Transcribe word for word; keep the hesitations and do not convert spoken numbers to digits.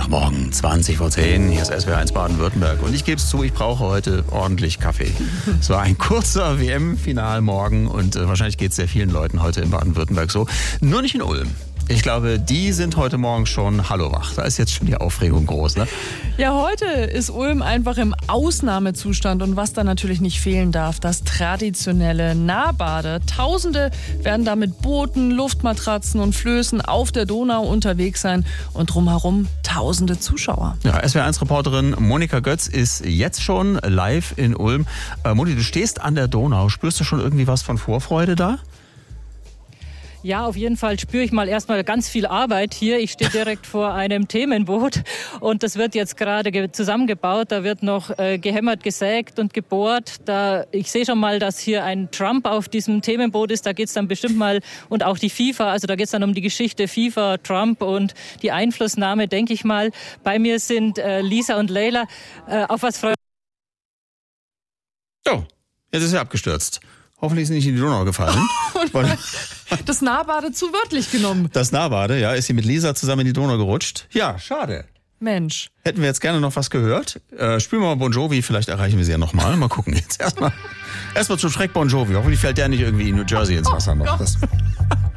Montagmorgen, zwanzig vor zehn, hier ist S W R eins Baden-Württemberg. Und ich gebe es zu, ich brauche heute ordentlich Kaffee. Es war ein kurzer W M-Finalmorgen und äh, wahrscheinlich geht es sehr vielen Leuten heute in Baden-Württemberg so. Nur nicht in Ulm. Ich glaube, die sind heute Morgen schon hallowach. Da ist jetzt schon die Aufregung groß, ne? Ja, heute ist Ulm einfach im Ausnahmezustand. Und was da natürlich nicht fehlen darf, das traditionelle Nahbade. Tausende werden da mit Booten, Luftmatratzen und Flößen auf der Donau unterwegs sein. Und drumherum tausende Zuschauer. Ja, S W R eins Reporterin Monika Götz ist jetzt schon live in Ulm. Äh, Moni, du stehst an der Donau. Spürst du schon irgendwie was von Vorfreude da? Ja, auf jeden Fall spüre ich mal erstmal ganz viel Arbeit hier. Ich stehe direkt vor einem Themenboot und das wird jetzt gerade zusammengebaut. Da wird noch äh, gehämmert, gesägt und gebohrt. Da, ich sehe schon mal, dass hier ein Trump auf diesem Themenboot ist. Da geht es dann bestimmt mal, und auch die FIFA, also da geht es dann um die Geschichte FIFA, Trump und die Einflussnahme, denke ich mal. Bei mir sind äh, Lisa und Leila. Äh, auf was freut Oh, jetzt ist er abgestürzt. Hoffentlich ist er nicht in die Donau gefallen. Das Nahbade zu wörtlich genommen. Das Nahbade, ja, ist sie mit Lisa zusammen in die Donau gerutscht. Ja, schade. Mensch. Hätten wir jetzt gerne noch was gehört. Äh, spielen wir mal Bon Jovi, vielleicht erreichen wir sie ja nochmal. Mal gucken jetzt. Erstmal erstmal zu Schreck Bon Jovi. Hoffentlich fällt der nicht irgendwie in New Jersey ins Wasser noch. Das